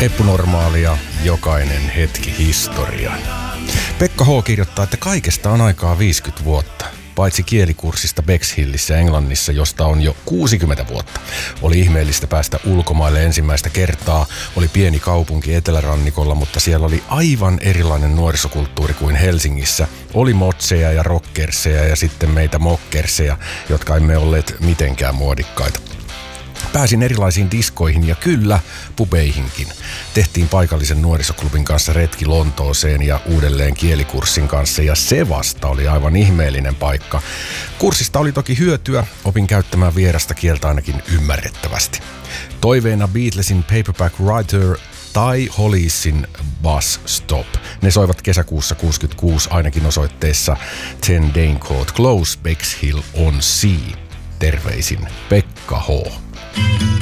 Heppunormaalia, jokainen hetki historian. Pekka H. kirjoittaa, että kaikesta on aikaa 50 vuotta. Paitsi kielikurssista Bexhillissä Englannissa, josta on jo 60 vuotta. Oli ihmeellistä päästä ulkomaille ensimmäistä kertaa. Oli pieni kaupunki etelärannikolla, mutta siellä oli aivan erilainen nuorisokulttuuri kuin Helsingissä. Oli motseja ja rockerseja ja sitten meitä mokkerseja, jotka emme olleet mitenkään muodikkaita. Pääsin erilaisiin diskoihin ja kyllä, pubeihinkin. Tehtiin paikallisen nuorisoklubin kanssa retki Lontooseen ja uudelleen kielikurssin kanssa ja se vasta oli aivan ihmeellinen paikka. Kurssista oli toki hyötyä, opin käyttämään vierasta kieltä ainakin ymmärrettävästi. Toiveena Beatlesin Paperback Writer tai Hollisin Bus Stop. Ne soivat kesäkuussa 1966 ainakin osoitteessa 10 Danecourt Close, Bexhill on Sea. Terveisin Pekka H.